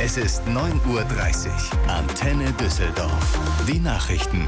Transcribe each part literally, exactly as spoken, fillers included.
Es ist neun Uhr dreißig. Antenne Düsseldorf. Die Nachrichten.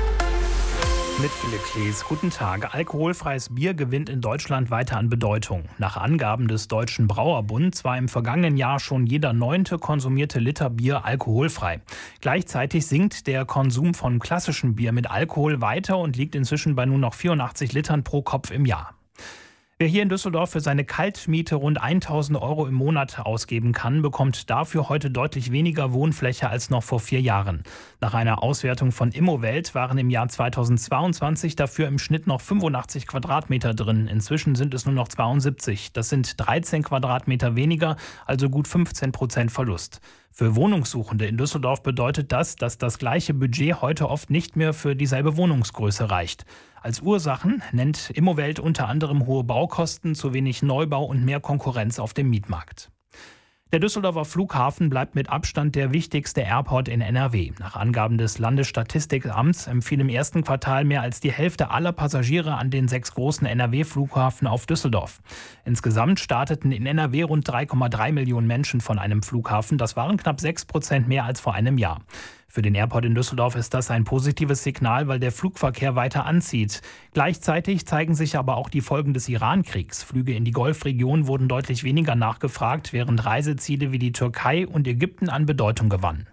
Mit Philipp Klees. Guten Tag. Alkoholfreies Bier gewinnt in Deutschland weiter an Bedeutung. Nach Angaben des Deutschen Brauerbunds war im vergangenen Jahr schon jeder neunte konsumierte Liter Bier alkoholfrei. Gleichzeitig sinkt der Konsum von klassischem Bier mit Alkohol weiter und liegt inzwischen bei nur noch vierundachtzig Litern pro Kopf im Jahr. Wer hier in Düsseldorf für seine Kaltmiete rund tausend Euro im Monat ausgeben kann, bekommt dafür heute deutlich weniger Wohnfläche als noch vor vier Jahren. Nach einer Auswertung von Immowelt waren im Jahr zweitausendzweiundzwanzig dafür im Schnitt noch fünfundachtzig Quadratmeter drin. Inzwischen sind es nur noch zweiundsiebzig. Das sind dreizehn Quadratmeter weniger, also gut fünfzehn Prozent Verlust. Für Wohnungssuchende in Düsseldorf bedeutet das, dass das gleiche Budget heute oft nicht mehr für dieselbe Wohnungsgröße reicht. Als Ursachen nennt Immowelt unter anderem hohe Baukosten, zu wenig Neubau und mehr Konkurrenz auf dem Mietmarkt. Der Düsseldorfer Flughafen bleibt mit Abstand der wichtigste Airport in N R W. Nach Angaben des Landesstatistikamts empfiel im ersten Quartal mehr als die Hälfte aller Passagiere an den sechs großen N R W-Flughafen auf Düsseldorf. Insgesamt starteten in N R W rund drei Komma drei Millionen Menschen von einem Flughafen. Das waren knapp sechs Prozent mehr als vor einem Jahr. Für den Airport in Düsseldorf ist das ein positives Signal, weil der Flugverkehr weiter anzieht. Gleichzeitig zeigen sich aber auch die Folgen des Iran-Kriegs. Flüge in die Golfregion wurden deutlich weniger nachgefragt, während Reiseziele wie die Türkei und Ägypten an Bedeutung gewannen.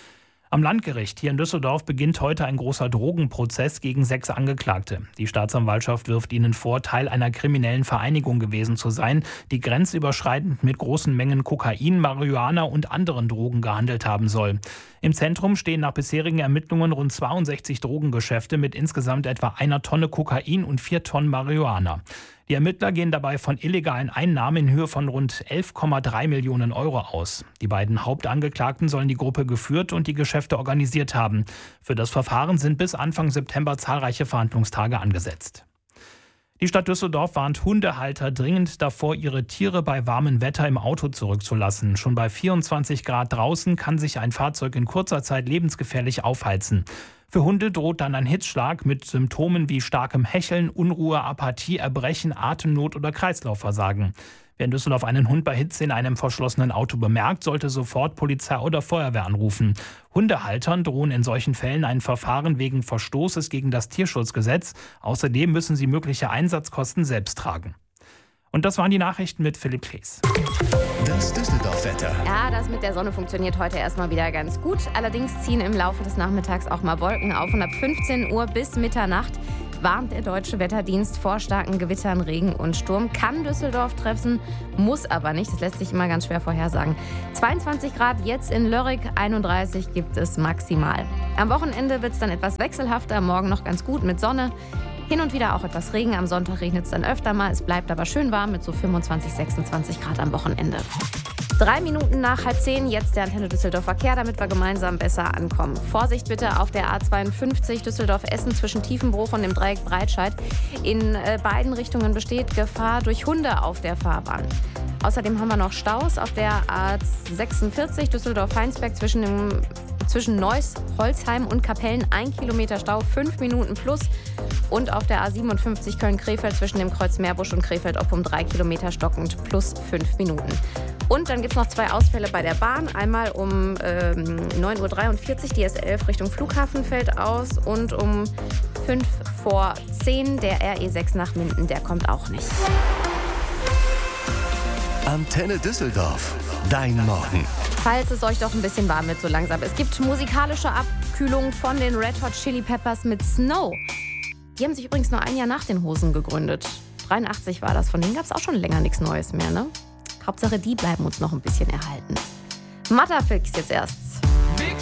Am Landgericht hier in Düsseldorf beginnt heute ein großer Drogenprozess gegen sechs Angeklagte. Die Staatsanwaltschaft wirft ihnen vor, Teil einer kriminellen Vereinigung gewesen zu sein, die grenzüberschreitend mit großen Mengen Kokain, Marihuana und anderen Drogen gehandelt haben soll. Im Zentrum stehen nach bisherigen Ermittlungen rund zweiundsechzig Drogengeschäfte mit insgesamt etwa einer Tonne Kokain und vier Tonnen Marihuana. Die Ermittler gehen dabei von illegalen Einnahmen in Höhe von rund elf Komma drei Millionen Euro aus. Die beiden Hauptangeklagten sollen die Gruppe geführt und die Geschäfte organisiert haben. Für das Verfahren sind bis Anfang September zahlreiche Verhandlungstage angesetzt. Die Stadt Düsseldorf warnt Hundehalter dringend davor, ihre Tiere bei warmem Wetter im Auto zurückzulassen. Schon bei vierundzwanzig Grad draußen kann sich ein Fahrzeug in kurzer Zeit lebensgefährlich aufheizen. Für Hunde droht dann ein Hitzschlag mit Symptomen wie starkem Hecheln, Unruhe, Apathie, Erbrechen, Atemnot oder Kreislaufversagen. Wer in Düsseldorf einen Hund bei Hitze in einem verschlossenen Auto bemerkt, sollte sofort Polizei oder Feuerwehr anrufen. Hundehaltern drohen in solchen Fällen ein Verfahren wegen Verstoßes gegen das Tierschutzgesetz. Außerdem müssen sie mögliche Einsatzkosten selbst tragen. Und das waren die Nachrichten mit Philipp Klees. Das Düsseldorf-Wetter. Ja, das mit der Sonne funktioniert heute erstmal wieder ganz gut. Allerdings ziehen im Laufe des Nachmittags auch mal Wolken auf. Und ab fünfzehn Uhr bis Mitternacht warnt der Deutsche Wetterdienst vor starken Gewittern, Regen und Sturm. Kann Düsseldorf treffen, muss aber nicht. Das lässt sich immer ganz schwer vorhersagen. zweiundzwanzig Grad jetzt in Lörrick, einunddreißig gibt es maximal. Am Wochenende wird es dann etwas wechselhafter, morgen noch ganz gut mit Sonne. Hin und wieder auch etwas Regen. Am Sonntag regnet es dann öfter mal. Es bleibt aber schön warm mit so fünfundzwanzig, sechsundzwanzig Grad am Wochenende. Drei Minuten nach halb zehn, jetzt der Antenne Düsseldorf Verkehr, damit wir gemeinsam besser ankommen. Vorsicht bitte auf der A zweiundfünfzig Düsseldorf-Essen zwischen Tiefenbruch und dem Dreieck Breitscheid. In äh, beiden Richtungen besteht Gefahr durch Hunde auf der Fahrbahn. Außerdem haben wir noch Staus auf der A sechsundvierzig Düsseldorf-Heinsberg zwischen dem Zwischen Neuss, Holzheim und Kapellen ein Kilometer Stau, fünf Minuten plus. Und auf der A siebenundfünfzig Köln-Krefeld zwischen dem Kreuz Meerbusch und Krefeld-Oppum drei Kilometer stockend plus fünf Minuten. Und dann gibt es noch zwei Ausfälle bei der Bahn. Einmal um ähm, neun Uhr dreiundvierzig die S elf Richtung Flughafen fällt aus. Und um fünf vor zehn der R E sechs nach Minden, der kommt auch nicht. Antenne Düsseldorf. Dein Morgen. Falls es euch doch ein bisschen warm wird so langsam. Es gibt musikalische Abkühlung von den Red Hot Chili Peppers mit Snow. Die haben sich übrigens nur ein Jahr nach den Hosen gegründet. dreiundachtzig war das. Von denen gab es auch schon länger nichts Neues mehr, ne? Hauptsache, die bleiben uns noch ein bisschen erhalten. Mattafix jetzt erst.